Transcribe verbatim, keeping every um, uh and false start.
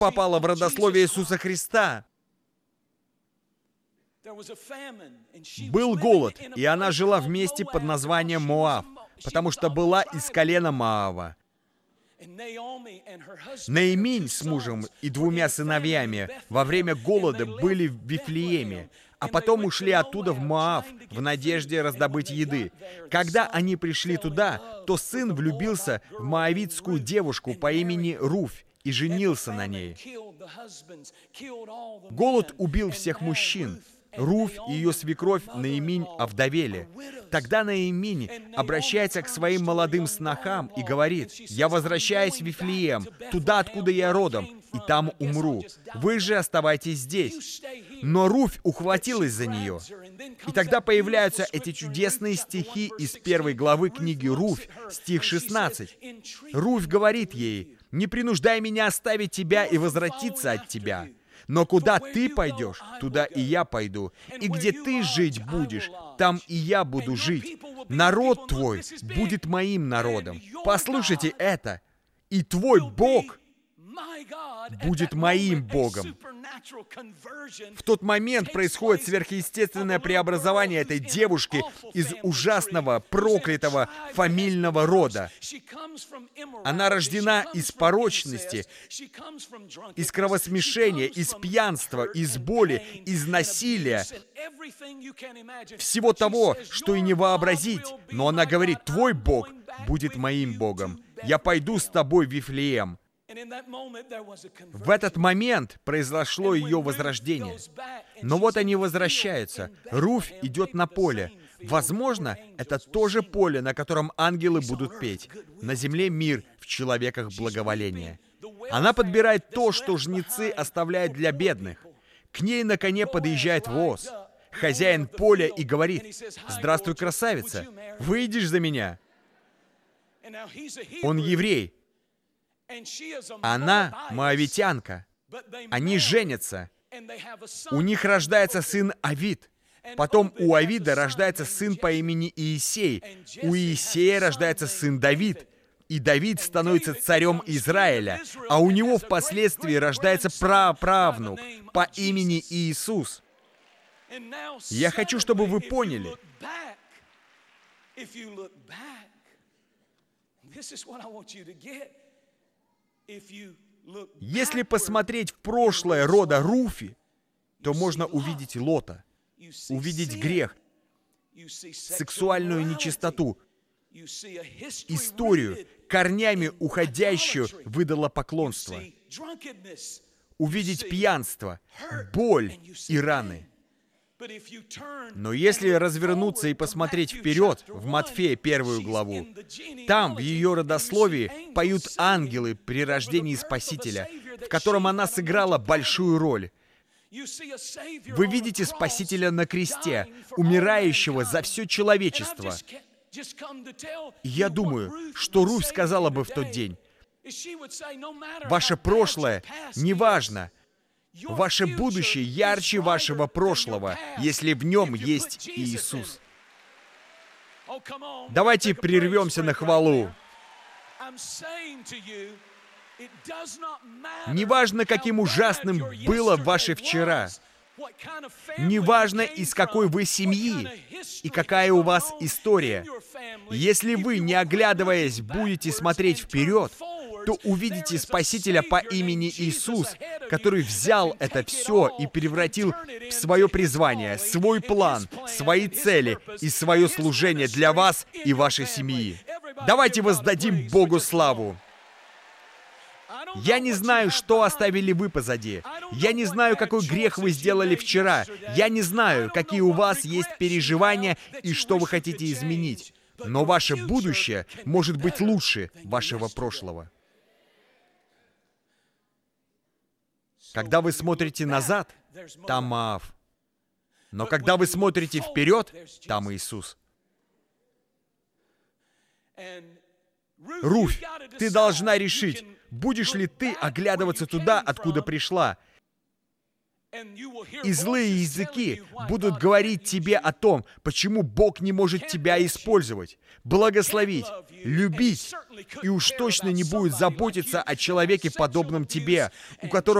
попала в родословие Иисуса Христа. Был голод, и она жила в месте под названием Моав, потому что была из колена Моава. Наиминь с мужем и двумя сыновьями во время голода были в Вифлееме, а потом ушли оттуда в Моав в надежде раздобыть еды. Когда они пришли туда, то сын влюбился в моавитскую девушку по имени Руфь и женился на ней. Голод убил всех мужчин. Руфь и ее свекровь Наиминь овдовели. Тогда Наиминь обращается к своим молодым снохам и говорит: «Я возвращаюсь в Вифлеем, туда, откуда я родом, и там умру. Вы же оставайтесь здесь». Но Руфь ухватилась за нее. И тогда появляются эти чудесные стихи из первой главы книги Руфь, стих шестнадцать. Руфь говорит ей: «Не принуждай меня оставить тебя и возвратиться от тебя. Но куда ты пойдешь, туда и я пойду. И где ты жить будешь, там и я буду жить. Народ твой будет моим народом». Послушайте это. «И твой Бог будет моим Богом». В тот момент происходит сверхъестественное преобразование этой девушки из ужасного, проклятого фамильного рода. Она рождена из порочности, из кровосмешения, из пьянства, из боли, из насилия, всего того, что и не вообразить. Но она говорит: «Твой Бог будет моим Богом. Я пойду с тобой в Вифлеем». В этот момент произошло ее возрождение. Но вот они возвращаются. Руфь идет на поле. Возможно, это то же поле, на котором ангелы будут петь. На земле мир, в человеках благоволение. Она подбирает то, что жнецы оставляют для бедных. К ней на коне подъезжает воз. Хозяин поля и говорит: «Здравствуй, красавица, выйдешь за меня?» Он еврей. Она моавитянка. Они женятся. У них рождается сын Авид. Потом у Авида рождается сын по имени Иисей. У Иисея рождается сын Давид. И Давид становится царем Израиля. А у него впоследствии рождается праправнук по имени Иисус. Я хочу, чтобы вы поняли. Если посмотреть в прошлое рода Руфи, то можно увидеть Лота, увидеть грех, сексуальную нечистоту, историю, корнями уходящую в идолопоклонство, увидеть пьянство, боль и раны. Но если развернуться и посмотреть вперед, в Матфея первую главу, там, в ее родословии, поют ангелы при рождении Спасителя, в котором она сыграла большую роль. Вы видите Спасителя на кресте, умирающего за все человечество. И я думаю, что Руфь сказала бы в тот день: «Ваше прошлое неважно. Ваше будущее ярче вашего прошлого, если в нем есть Иисус». Давайте прервемся на хвалу. Неважно, каким ужасным было ваше вчера. Неважно, из какой вы семьи и какая у вас история. Если вы, не оглядываясь, будете смотреть вперед, то увидите Спасителя по имени Иисус, который взял это все и превратил в свое призвание, свой план, свои цели и свое служение для вас и вашей семьи. Давайте воздадим Богу славу. Я не знаю, что оставили вы позади. Я не знаю, какой грех вы сделали вчера. Я не знаю, какие у вас есть переживания и что вы хотите изменить. Но ваше будущее может быть лучше вашего прошлого. Когда вы смотрите назад, там Моав. Но когда вы смотрите вперед, там Иисус. Руфь, ты должна решить, будешь ли ты оглядываться туда, откуда пришла, И злые языки будут говорить тебе о том, почему Бог не может тебя использовать, благословить, любить, и уж точно не будет заботиться о человеке, подобном тебе, у которого